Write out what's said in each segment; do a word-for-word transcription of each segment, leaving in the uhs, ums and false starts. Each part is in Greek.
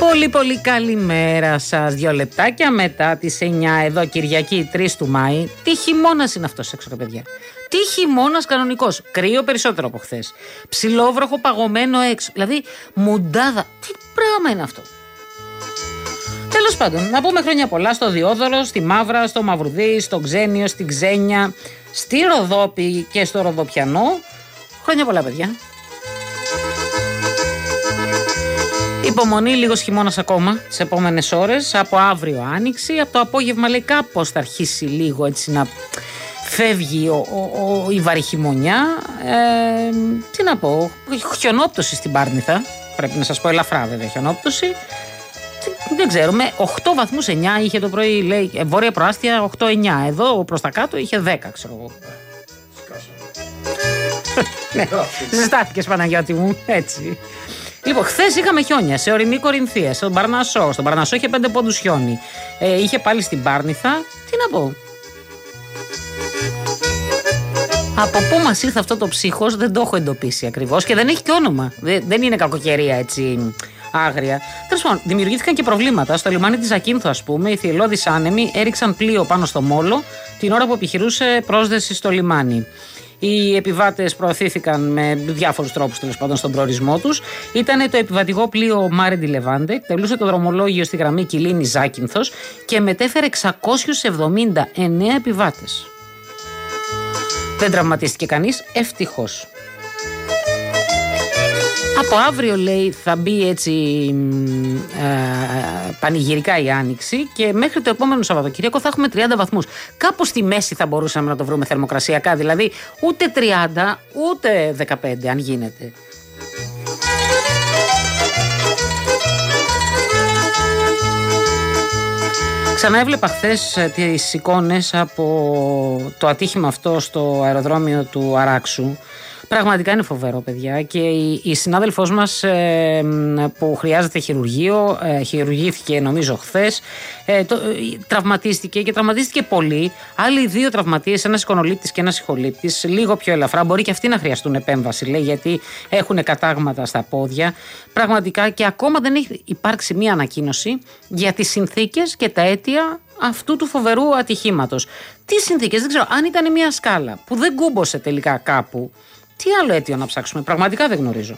Πολύ πολύ καλημέρα σας. Δύο λεπτάκια μετά τις εννιά, εδώ Κυριακή τρεις του Μάη. Τι χειμώνας είναι αυτός έξω, παιδιά. Τι χειμώνας κανονικός. Κρύο περισσότερο από χθες. Ψιλόβροχο παγωμένο έξω. Δηλαδή μουντάδα. Τι πράγμα είναι αυτό. Τέλος πάντων, να πούμε χρόνια πολλά στο Διόδωρο, στη Μαύρα, στο Μαυρουδί, στο Ξένιο, στην Ξένια, στη Ροδόπη και στο Ροδοπιανό. Χρόνια πολλά, παιδιά. Υπομονή, λίγος χειμώνας ακόμα τις επόμενες ώρες. Από αύριο άνοιξη. Από το απόγευμα λέει κάπως θα αρχίσει λίγο έτσι να φεύγει ο, ο, ο, η βαρυχημονιά. Ε, τι να πω, χιονόπτωση στην Πάρνηθα. Πρέπει να σας πω ελαφρά βέβαια χιονόπτωση. Δεν ξέρω, με οκτώ βαθμούς εννιά είχε το πρωί, λέει, βόρεια προάστια οκτώ εννιά. Εδώ προς τα κάτω είχε δέκα, ξέρω εγώ. Ναι, ζεστάθηκες Παναγιώτη μου, έτσι. Λοιπόν, χθες είχαμε χιόνια σε ορεινή Κορινθία, στον Παρνασσό. Στον Παρνασσό είχε πέντε πόντους χιόνι. Ε, είχε πάλι στην Πάρνηθα. Τι να πω. Από πού μας ήρθε αυτό το ψύχος δεν το έχω εντοπίσει ακριβώς και δεν έχει και όνομα. Δεν είναι κακοκαιρία έτσι άγρια. Τέλος πάντων, δημιουργήθηκαν και προβλήματα. Στο λιμάνι της Ζακίνθου, ας πούμε, οι θηελώδεις άνεμοι έριξαν πλοίο πάνω στο μόλο την ώρα που επιχειρούσε πρόσδεση στο λιμάνι. Οι επιβάτες προωθήθηκαν με διάφορους τρόπους τέλος πάντων στον προορισμό τους. Ήταν το επιβατικό πλοίο Mare di Levante, εκτελούσε το δρομολόγιο στη γραμμή Κιλίνη-Ζάκυνθος και μετέφερε εξακόσιους εβδομήντα εννέα επιβάτες. Δεν τραυματίστηκε κανείς, ευτυχώς. Από αύριο λέει θα μπει έτσι ε, πανηγυρικά η άνοιξη και μέχρι το επόμενο Σαββατοκύριακο θα έχουμε τριάντα βαθμούς. Κάπου στη μέση θα μπορούσαμε να το βρούμε θερμοκρασιακά, δηλαδή ούτε τριάντα ούτε δεκαπέντε αν γίνεται. Ξανά έβλεπα χθες τις εικόνες από το ατύχημα αυτό στο αεροδρόμιο του Αράξου. Πραγματικά είναι φοβερό, παιδιά. Και η, η συνάδελφός μας ε, που χρειάζεται χειρουργείο, ε, χειρουργήθηκε νομίζω χθες, ε, το, ε, τραυματίστηκε και τραυματίστηκε πολύ. Άλλοι δύο τραυματίες, ένας εικονολήπτης και ένας ηχολήπτης, λίγο πιο ελαφρά. Μπορεί και αυτοί να χρειαστούν επέμβαση, λέει, γιατί έχουν κατάγματα στα πόδια. Πραγματικά και ακόμα δεν έχει υπάρξει μία ανακοίνωση για τις συνθήκες και τα αίτια αυτού του φοβερού ατυχήματος. Τι συνθήκες, δεν ξέρω, αν ήταν μία σκάλα που δεν κούμποσε τελικά κάπου. Τι άλλο αίτιο να ψάξουμε, πραγματικά δεν γνωρίζω.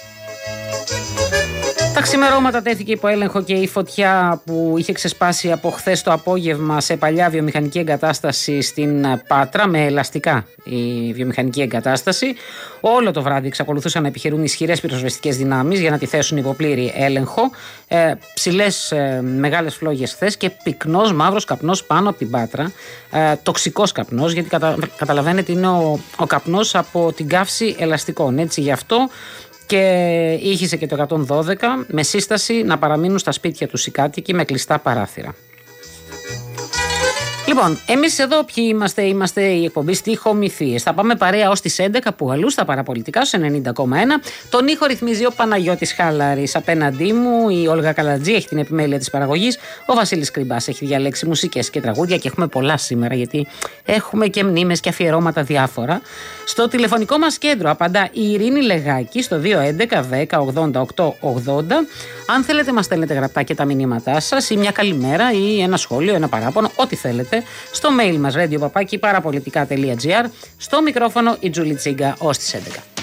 Τα ξημερώματα τέθηκε υπό έλεγχο και η φωτιά που είχε ξεσπάσει από χθες το απόγευμα σε παλιά βιομηχανική εγκατάσταση στην Πάτρα, με ελαστικά η βιομηχανική εγκατάσταση. Όλο το βράδυ εξακολουθούσαν να επιχειρούν ισχυρές πυροσβεστικές δυνάμεις για να τη θέσουν υπό πλήρη έλεγχο. Ε, ψηλές ε, μεγάλες φλόγες χθες και πυκνός μαύρος καπνός πάνω από την Πάτρα. Ε, τοξικός καπνός, γιατί κατα, καταλαβαίνετε είναι ο, ο καπνός από την καύση ελαστικών. Έτσι, γι' αυτό και ήχησε και το εκατόν δώδεκα με σύσταση να παραμείνουν στα σπίτια τους οι κάτοικοι με κλειστά παράθυρα. Λοιπόν, εμείς εδώ ποιοι είμαστε, είμαστε η εκπομπή Στιχομυθίες. Θα πάμε παρέα ως τις έντεκα που αλλού στα παραπολιτικά στους ενενήντα κόμμα ένα. Τον ήχο ρυθμίζει ο Παναγιώτης Χαλάρης. Απέναντί μου η Όλγα Καλατζή έχει την επιμέλεια της παραγωγής. Ο Βασίλης Κρυμπάς έχει διαλέξει μουσικές και τραγούδια και έχουμε πολλά σήμερα γιατί έχουμε και μνήμες και αφιερώματα διάφορα. Στο τηλεφωνικό μας κέντρο απαντά η Ειρήνη Λεγάκη στο δύο έντεκα δέκα ογδόντα οκτώ ογδόντα. Αν θέλετε μας στέλνετε γραπτά και τα μηνύματά σας ή μια καλημέρα ή ένα σχόλιο, ένα παράπονο, ό,τι θέλετε. Στο mail μας radio παπάκι παραπολιτικά τελεία gr. Στο μικρόφωνο η Τζούλη Τσίγκα ως τις έντεκα.